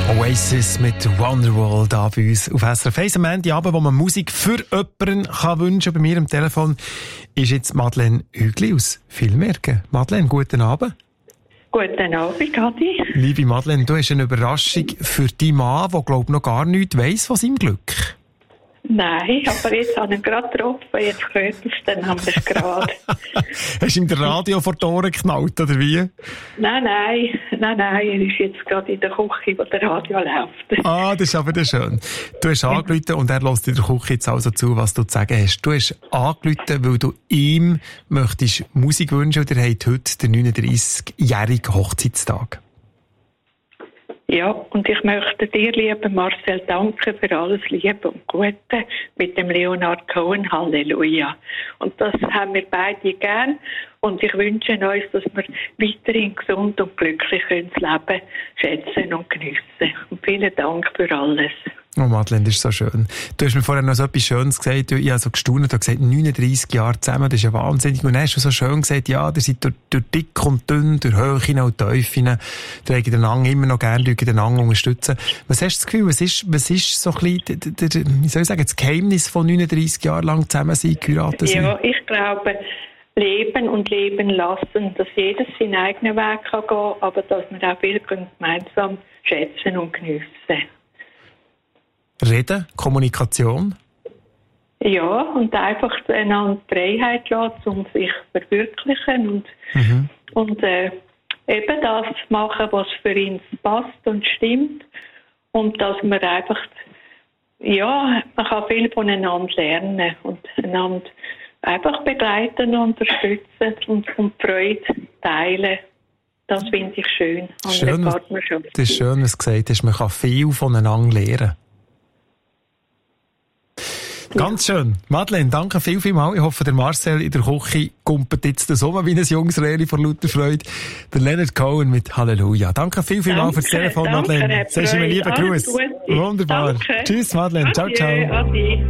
Oasis mit Wonderwall da bei uns auf SRF 1 am Montagabend, wo man Musik für jemanden kann wünschen. Bei mir am Telefon ist jetzt Madeleine Hügli aus Villmerken. Madeleine, guten Abend. Guten Abend, Adi. Liebe Madeleine, du hast eine Überraschung für deinen Mann, der glaube noch gar nichts weiss von seinem Glück. Nein, aber jetzt habe ich ihn gerade getroffen, jetzt hört es, dann haben wir es gerade. Hast du ihm den Radio vor die Ohren geknallt, oder wie? Nein, er ist jetzt gerade in der Küche, wo der Radio läuft. Ah, das ist aber schön. Du hast angerufen und er hört in der Küche jetzt also zu, was du zu sagen hast. Du hast angerufen, weil du ihm möchtest Musik wünschen und er hat heute den 39-jährigen Hochzeitstag. Ja, und ich möchte dir, lieber Marcel, danken für alles Liebe und Gute mit dem Leonard Cohen. Halleluja. Und das haben wir beide gern. Und ich wünsche uns, dass wir weiterhin gesund und glücklich das Leben schätzen und geniessen. Und vielen Dank für alles. Oh Madeleine, das ist so schön. Du hast mir vorher noch so etwas Schönes gesagt. Ich habe so gestaunt und gesagt, 39 Jahre zusammen, das ist ja wahnsinnig. Und dann hast du so schön gesagt, ja, ihr seid durch dick und dünn, durch Höhen und Tiefen, ihr den einander immer noch gerne den einander unterstützen. Was hast du das Gefühl, was ist so ein bisschen, wie soll ich sagen, das Geheimnis von 39 Jahren lang zusammen sein, geheiratet sein? Ja, ich glaube, leben und leben lassen, dass jeder seinen eigenen Weg kann gehen, aber dass wir auch viel gemeinsam schätzen und geniessen. Reden, Kommunikation? Ja, und einfach einander Freiheit lassen, um sich zu verwirklichen und eben das machen, was für ihn passt und stimmt. Und dass man einfach, ja, man kann viel voneinander lernen und einander einfach begleiten und unterstützen und Freude teilen. Das finde ich schön an der Partnerschaft. Das ist schön, was du gesagt hast. Man kann viel voneinander lernen. Ganz schön. Madeleine, danke vielmals. Ich hoffe, der Marcel in der Küche kumpelt jetzt so wie ein junges Reli vor lauter Freude. Der Leonard Cohen mit Halleluja. Danke vielmals für das Telefon, Madeleine. Sagst du mir lieben Gruß. Wunderbar. Danke. Tschüss, Madeleine. Ciao, ciao. Adieu.